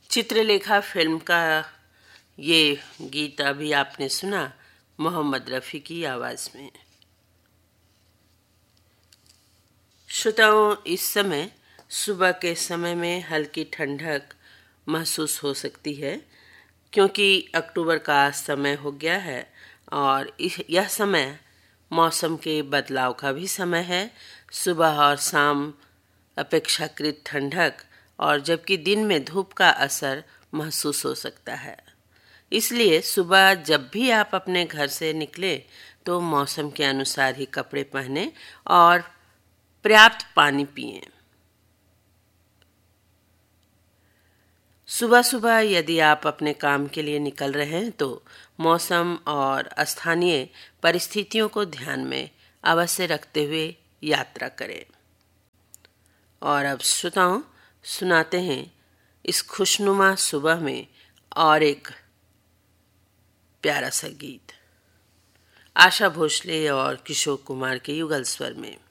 Chitralekha film का ये गीत अभी आपने सुना मोहम्मद रफ़ी की आवाज़ में। श्रोताओं, इस समय सुबह के समय में हल्की ठंडक महसूस हो सकती है क्योंकि अक्टूबर का समय हो गया है और यह समय मौसम के बदलाव का भी समय है। सुबह और शाम अपेक्षाकृत ठंडक और जबकि दिन में धूप का असर महसूस हो सकता है। इसलिए सुबह जब भी आप अपने घर से निकले तो मौसम के अनुसार ही कपड़े पहने और पर्याप्त पानी पिएं। सुबह सुबह यदि आप अपने काम के लिए निकल रहे हैं तो मौसम और स्थानीय परिस्थितियों को ध्यान में अवश्य रखते हुए यात्रा करें। और अब श्रोताओं, सुनाते हैं इस खुशनुमा सुबह में और एक प्यारा सा गीत आशा भोसले और किशोर कुमार के युगल स्वर में।